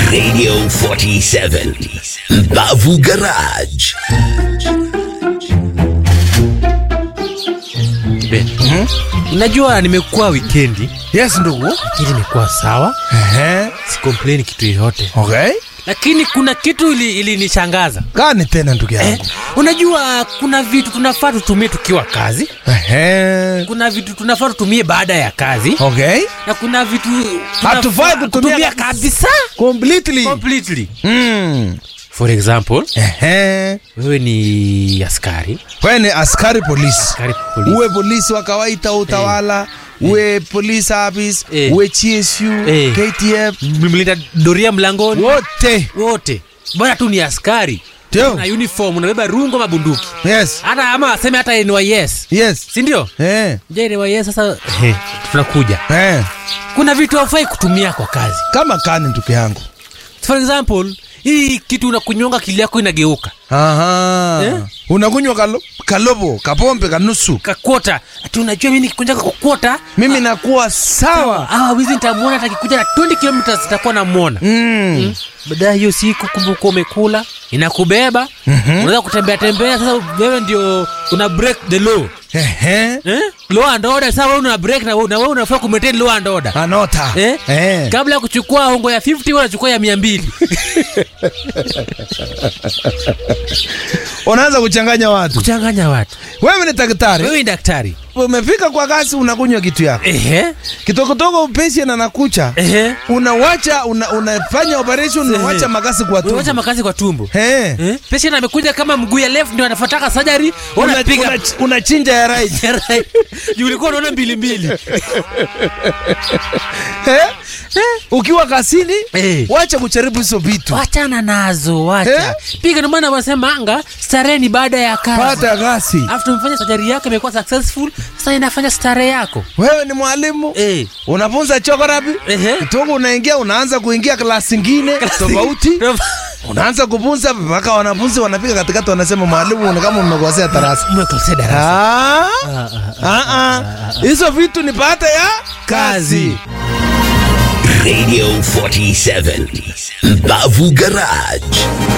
Radio 47 Mbavu Garage. Unajua nimekuwa weekendi. Yes ndugu. Lakini nimekuwa sawa. Si complain kitu yoyote. Okay. Lakini kuna kitu ilinishangaza. Gani tena ndugu yangu? Unajua kuna vitu tunafaa tutumie tukiwa kazi. Kuna vitu tunafaa tutumie baada ya kazi. Okay. Na kuna vitu hatufai kutumia kabisa. Completely. For example, wewe ni askari. Wewe ni askari polisi. Uwe polisi wa kawaida utawala, uwe police service, uwe CSU, KTF, mlinda doria mlangoni, wote. Bora tu ni askari. Na uniform, unabeba rungo mabunduki. Yes. Hata ama aseme hata NYS. Yes. Si ndio? Je, NYS sasa tunakuja. Kuna vitu hufai kutumia kwa kazi. Kama kani ndugu yangu. For example, hii kitu unakunyonga kili yako inageuka. Unakunywa kalobo, kapombe, kanusu, kakota. Ati unajua mimi nikikunja kakota, mimi nakuwa sawa. Wizi nitamuona atakikuja na 20 km nitakuwa namuona. Baada hiyo siku kumbuka umekula, inakubeba, unaweza kutembea sasa wewe ndio una break the law. Law and order. Sasa wewe una break na wewe unafaa ku maintain law and order. Anota. Kabla ya kuchukua hongo ya 50 wewe unachukua ya 200. Unaanza kuchanganya watu. Wewe ni daktari. Wewe ni daktari. Umefika kwa kazi unakunywa kitu yako. Kitoko upesi na nakucha. Unawacha unafanya operation unawacha makasi kwa tumbo. Unawacha makasi kwa tumbo. Patient amekuja kama mguu ya left ndio anafuataka surgery, unapiga unachinja ya right. Ulikuwa unaona mbili. Ukiwa kasini, wacha kujaribu hizo vitu. Wachana nazo, wacha. Piga ndio maana wanasema anga starehe ni baada ya kazi. Baada ya kazi. After umefanya surgery yako imekuwa successful, sasa inafanya starehe yako. Wewe ni mwalimu. Unafunza geography. Kitongo unaingia unaanza kuingia klasi nyingine tofauti. Unaanza kufunza mpaka wanafunzi wanapiga katikati wanasema mwalimu ni kama umekosea darasa. Umekosea darasa. Hizo vitu ni baada ya kazi. Radio 47 Mbavu Garage.